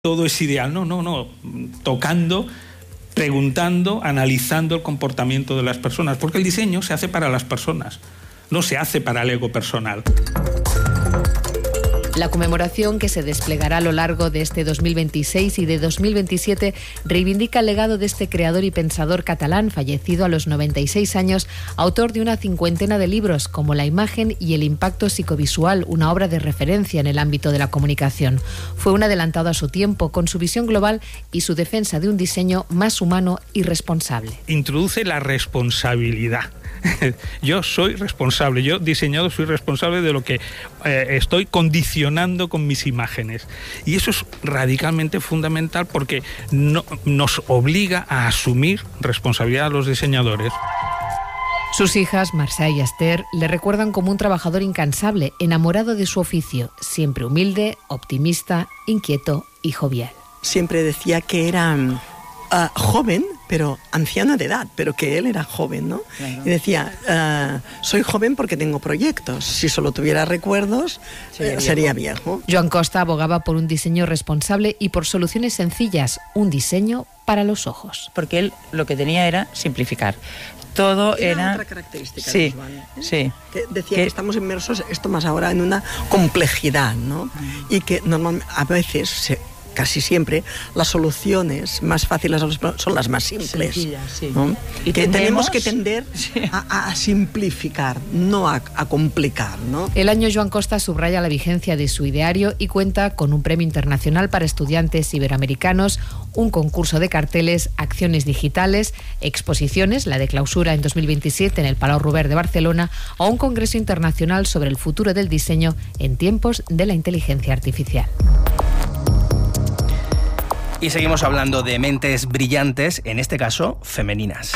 todo es ideal. No. Tocando, preguntando, analizando el comportamiento de las personas, porque el diseño se hace para las personas, no se hace para el ego personal. La conmemoración, que se desplegará a lo largo de este 2026 y de 2027, reivindica el legado de este creador y pensador catalán, fallecido a los 96 años, autor de una 50 de libros, como La imagen y el impacto psicovisual, una obra de referencia en el ámbito de la comunicación. Fue un adelantado a su tiempo, con su visión global y su defensa de un diseño más humano y responsable. Introduce la responsabilidad. Yo soy responsable, yo diseñador soy responsable de lo que estoy condicionando con mis imágenes, y eso es radicalmente fundamental porque nos obliga a asumir responsabilidad a los diseñadores. Sus hijas, Marcia y Esther, le recuerdan como un trabajador incansable, enamorado de su oficio, siempre humilde, optimista, inquieto y jovial. Siempre decía que era joven, pero anciano de edad, pero que él era joven, ¿no? Claro. Y decía, soy joven porque tengo proyectos. Si solo tuviera recuerdos, sería viejo. Joan Costa abogaba por un diseño responsable y por soluciones sencillas, un diseño para los ojos. Porque él lo que tenía era simplificar. Todo era otra característica de Joan, ¿eh? Sí. Que decía que estamos inmersos, esto más ahora, en una complejidad, ¿no? Y que normalmente, a veces, casi siempre, las soluciones más fáciles son las más simples. Sí. ¿No? Y que tenemos que tender a simplificar, no a complicar, ¿no? El año Joan Costa subraya la vigencia de su ideario y cuenta con un premio internacional para estudiantes iberoamericanos, un concurso de carteles, acciones digitales, exposiciones, la de clausura en 2027 en el Palau Robert de Barcelona, o un congreso internacional sobre el futuro del diseño en tiempos de la inteligencia artificial. Y seguimos hablando de mentes brillantes, en este caso, femeninas.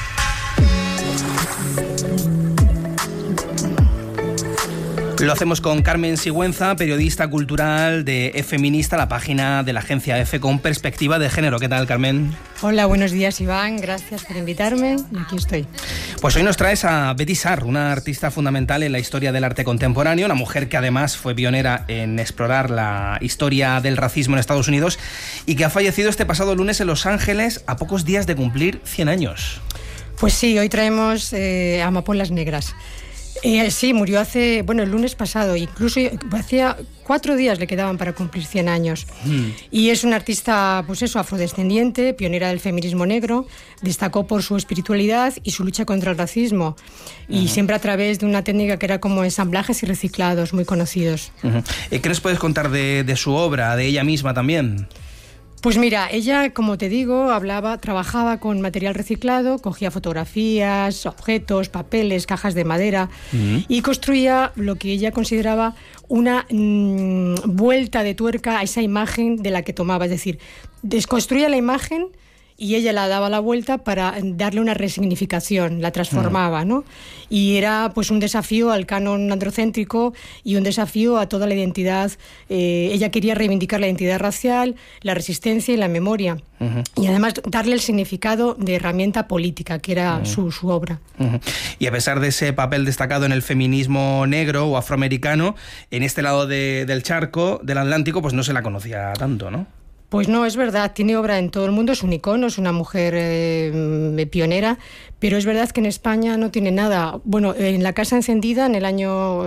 Lo hacemos con Carmen Sigüenza, periodista cultural de E-Feminista, la página de la agencia EFE con perspectiva de género. ¿Qué tal, Carmen? Hola, buenos días, Iván. Gracias por invitarme. Aquí estoy. Pues hoy nos traes a Betty Saar, una artista fundamental en la historia del arte contemporáneo, una mujer que además fue pionera en explorar la historia del racismo en Estados Unidos y que ha fallecido este pasado lunes en Los Ángeles a pocos días de cumplir 100 años. Pues sí, hoy traemos Amapolas Negras. Sí, murió el lunes pasado, incluso hacía 4 días le quedaban para cumplir 100 años. Y es una artista, afrodescendiente, pionera del feminismo negro, destacó por su espiritualidad y su lucha contra el racismo, y siempre a través de una técnica que era como ensamblajes y reciclados, muy conocidos. ¿Qué nos puedes contar de su obra, de ella misma también? Pues mira, ella, como te digo, trabajaba con material reciclado, cogía fotografías, objetos, papeles, cajas de madera y construía lo que ella consideraba una vuelta de tuerca a esa imagen de la que tomaba. Es decir, desconstruía la imagen y ella la daba la vuelta para darle una resignificación, la transformaba, ¿no? Y era pues un desafío al canon androcéntrico y un desafío a toda la identidad. Ella quería reivindicar la identidad racial, la resistencia y la memoria. Y además darle el significado de herramienta política, que era su obra. Y a pesar de ese papel destacado en el feminismo negro o afroamericano, en este lado del charco, del Atlántico, pues no se la conocía tanto, ¿no? Pues no, es verdad, tiene obra en todo el mundo, es un icono, es una mujer pionera, pero es verdad que en España no tiene nada. Bueno, en la Casa Encendida, en el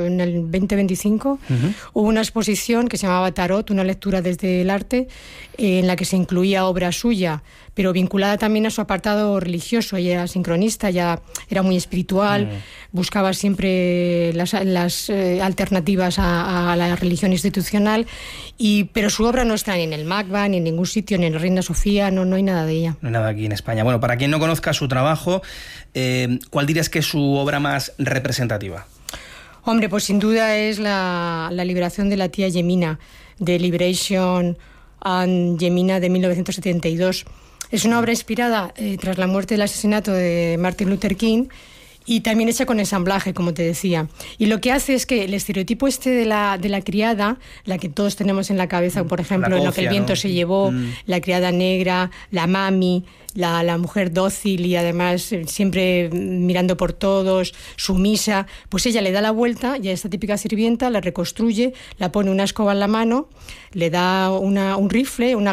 2025, hubo una exposición que se llamaba Tarot, una lectura desde el arte, en la que se incluía obra suya, pero vinculada también a su apartado religioso. Ella era sincronista, ya era muy espiritual, buscaba siempre las alternativas a la religión institucional, pero su obra no está ni en el MACBA, ni en ningún sitio, ni en la Reina Sofía, no hay nada de ella. No hay nada aquí en España. Bueno, para quien no conozca su trabajo, ¿cuál dirías que es su obra más representativa? Hombre, pues sin duda es la liberación de la tía Yemina, de Liberation and Yemina, de 1972. Es una obra inspirada tras la muerte del asesinato de Martin Luther King, y también hecha con ensamblaje, como te decía. Y lo que hace es que el estereotipo de la criada, la que todos tenemos en la cabeza, por ejemplo, en Lo que el viento se llevó, la criada negra, la mami, la mujer dócil y además siempre mirando por todos, sumisa, pues ella le da la vuelta y a esta típica sirvienta la reconstruye, la pone una escoba en la mano, le da un rifle, una